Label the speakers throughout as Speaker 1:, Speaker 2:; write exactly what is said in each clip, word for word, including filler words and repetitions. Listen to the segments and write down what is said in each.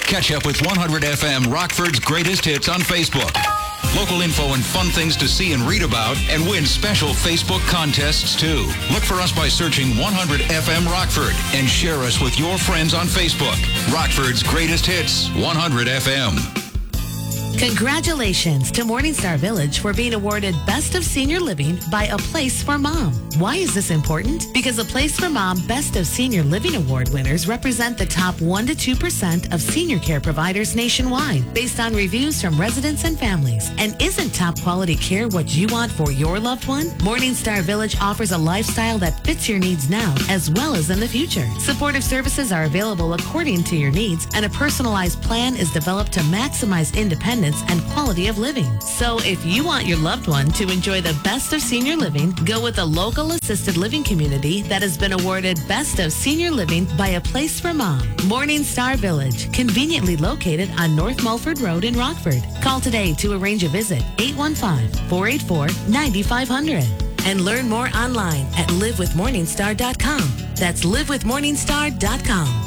Speaker 1: Catch up with one hundred F M Rockford's greatest hits on Facebook. Local info and fun things to see and read about, and win special Facebook contests too. Look for us by searching one hundred F M Rockford and share us with your friends on Facebook. Rockford's greatest hits, one hundred F M.
Speaker 2: Congratulations to Morningstar Village for being awarded Best of Senior Living by A Place for Mom. Why is this important? Because A Place for Mom Best of Senior Living Award winners represent the top one to two percent of senior care providers nationwide based on reviews from residents and families. And isn't top quality care what you want for your loved one? Morningstar Village offers a lifestyle that fits your needs now as well as in the future. Supportive services are available according to your needs, and a personalized plan is developed to maximize independence and quality of living. So if you want your loved one to enjoy the best of senior living, go with a local assisted living community that has been awarded Best of Senior Living by A Place for Mom. Morningstar Village, conveniently located on North Mulford Road in Rockford. Call today to arrange a visit, eight one five, four eight four, nine five zero zero. And learn more online at live with morningstar dot com. That's live with morningstar dot com.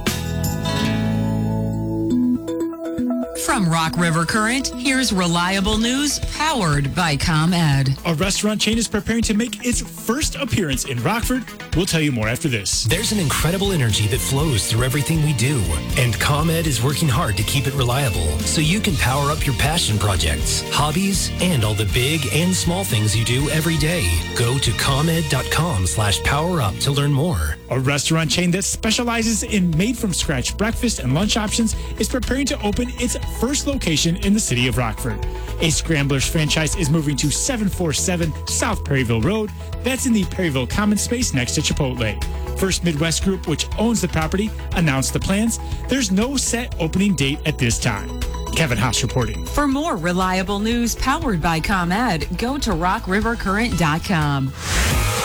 Speaker 3: From Rock River Current, here's reliable news powered by ComEd.
Speaker 4: A restaurant chain is preparing to make its first appearance in Rockford. We'll tell you more after this.
Speaker 5: There's an incredible energy that flows through everything we do, and ComEd is working hard to keep it reliable so you can power up your passion projects, hobbies, and all the big and small things you do every day. Go to ComEd.com slash power up to learn more.
Speaker 4: A restaurant chain that specializes in made-from-scratch breakfast and lunch options is preparing to open its first location in the city of Rockford. A Scramblers franchise is moving to seven forty-seven South Perryville Road. That's in the Perryville Common Space next to Chipotle. First Midwest Group, which owns the property, announced the plans. There's no set opening date at this time. Kevin Haas reporting.
Speaker 3: For more reliable news powered by ComEd, go to rock river current dot com.